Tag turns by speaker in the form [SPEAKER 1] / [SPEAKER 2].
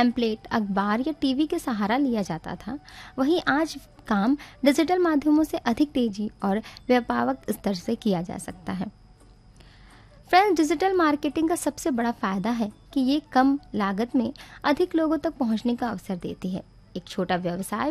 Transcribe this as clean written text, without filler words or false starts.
[SPEAKER 1] Pamphlet, अखबार या TV के सहारा लिया जाता था, वहीं आज काम डिजिटल माध्यमों से अधिक तेजी और व्यापक स्तर से किया जा सकता है। फ्रेंड्स, डिजिटल मार्केटिंग का सबसे बड़ा फायदा है कि ये कम लागत में अधिक लोगों तक पहुंचने का अवसर देती है। एक छोटा व्यवसाय